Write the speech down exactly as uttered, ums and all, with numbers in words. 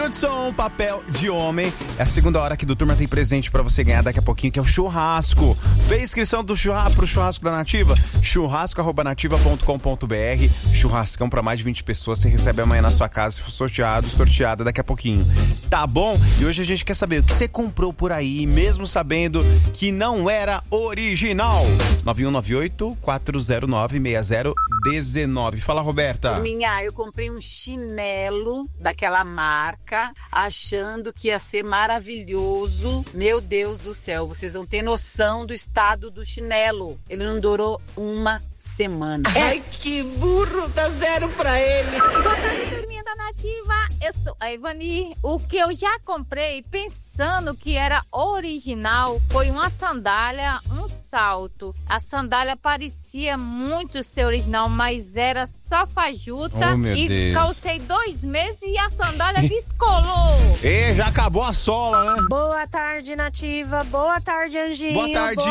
Hudson, papel de homem. É a segunda hora aqui do Turma tem presente pra você ganhar daqui a pouquinho, que é o churrasco. Fez inscrição do churrasco pro churrasco da Nativa? churrasco arroba nativa ponto com ponto br. Churrascão pra mais de vinte pessoas. Você recebe amanhã na sua casa, se for sorteado, sorteada daqui a pouquinho. Tá bom? E hoje a gente quer saber o que você comprou por aí, mesmo sabendo que não era original. nove um nove oito, quatro zero nove, seis zero um nove. Fala, Roberta. Minha, eu comprei um chinelo daquela marca, achando que ia ser maravilhoso. Meu Deus do céu, vocês não têm noção do estado do chinelo. Ele não durou uma semana. Ai, que burro, dá zero pra ele. Boa tarde, turminha da Nativa. Eu sou a Ivani. O que eu já comprei pensando que era original foi uma sandália, um salto. A sandália parecia muito ser original, mas era só fajuta. Oh, meu e Deus. calcei dois meses e a sandália descolou. E já acabou a sola, né? Boa tarde, Nativa. Boa tarde, Anjinho. Boa tarde.